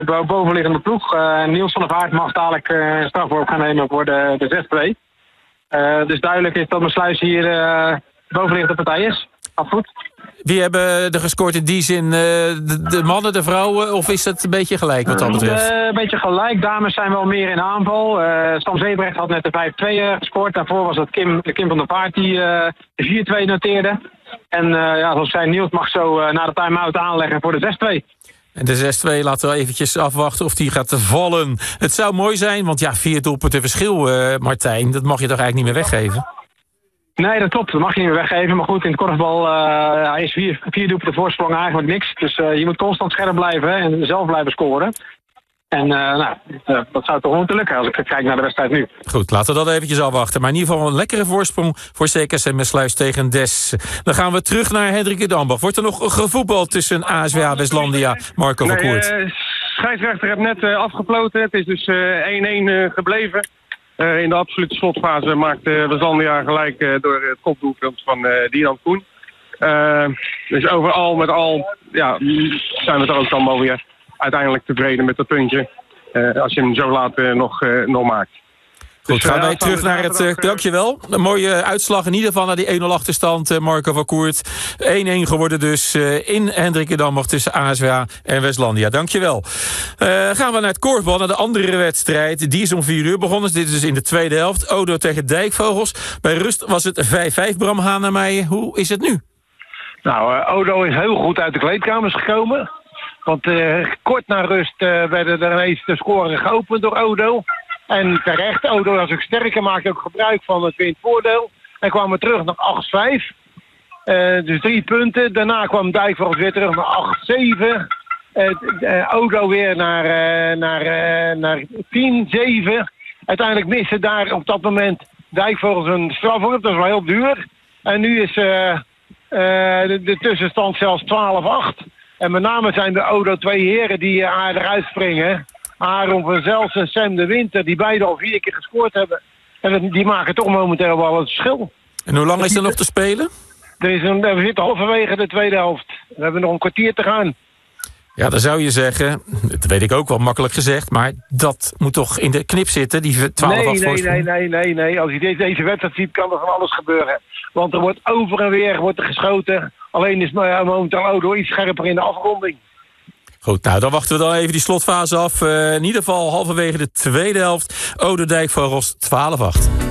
bovenliggende ploeg. Niels van der Vaart mag dadelijk strafworp gaan nemen voor de 6-2. Dus duidelijk is dat mijn sluis hier bovenliggende partij is. Afgoed. Wie hebben er gescoord in die zin? De mannen, de vrouwen? Of is het een beetje gelijk wat dat betreft? Een beetje gelijk. Dames zijn wel meer in aanval. Stam Zebrecht had net de 5-2 gescoord. Daarvoor was het Kim van der Vaart die de 4-2 noteerde. En zoals ik zei, Niels mag zo na de time-out aanleggen voor de 6-2. En de 6-2 laten we eventjes afwachten of die gaat vallen. Het zou mooi zijn, want 4 doelpunten verschil, Martijn. Dat mag je toch eigenlijk niet meer weggeven? Nee, dat klopt. Dat mag je niet meer weggeven. Maar goed, in het korfbal is 4 doelpunten voorsprong eigenlijk niks. Dus je moet constant scherp blijven en zelf blijven scoren. En dat zou toch moeten lukken als ik kijk naar de wedstrijd nu. Goed, laten we dat eventjes afwachten. Maar in ieder geval een lekkere voorsprong voor CKS Sluis tegen Des. Dan gaan we terug naar Hendrik Dambach. Wordt er nog gevoetbald tussen ASWA Westlandia, Marco van Koert? Scheidsrechter heeft net afgefloten. Het is dus 1-1 gebleven. In de absolute slotfase maakte Westlandia gelijk door het kopdoelpunt van Dian Koen. Dus overal met al zijn we er ook allemaal weer uiteindelijk tevreden met dat puntje. Als je hem zo laat nog maakt. Goed, gaan wij terug naar het... Dankjewel. Een mooie uitslag in ieder geval naar die 1-0 achterstand, Marco van Koert. 1-1 geworden dus in Hendrik Dambach tussen ASWA en Westlandia. Dankjewel. Gaan we naar het korfbal, naar de andere wedstrijd. Die is om 4 uur begonnen. Dit is dus in de tweede helft. Odo tegen Dijkvogels. Bij rust was het 5-5, Bram Hanemeyer. Hoe is het nu? Nou, Odo is heel goed uit de kleedkamers gekomen. Want kort na rust werden er ineens de scoren geopend door Odo. En terecht, Odo was ook sterker, maakte ook gebruik van het windvoordeel. En kwamen terug naar 8-5. Dus 3 punten. Daarna kwam Dijkvogels weer terug naar 8-7. Odo weer naar 10-7. Uiteindelijk miste daar op dat moment Dijkvogels een strafworp. Dat is wel heel duur. En nu is de tussenstand zelfs 12-8. En met name zijn de Odo 2 heren die aardig uitspringen. Aaron van Zels en Sam de Winter, die beide al 4 keer gescoord hebben. En die maken toch momenteel wel het verschil. En hoe lang is er nog te spelen? We zitten halverwege de tweede helft. We hebben nog een kwartier te gaan. Ja, dan zou je zeggen, dat weet ik ook wel makkelijk gezegd, maar dat moet toch in de knip zitten, die 12-8 voorsprong? Nee. Als je deze wedstrijd ziet, kan er van alles gebeuren. Want er wordt over en weer geschoten. Alleen is momenteel Odo iets scherper in de afronding. Goed, nou dan wachten we dan even die slotfase af. In ieder geval halverwege de tweede helft. Odo Dijkvogels 12-8.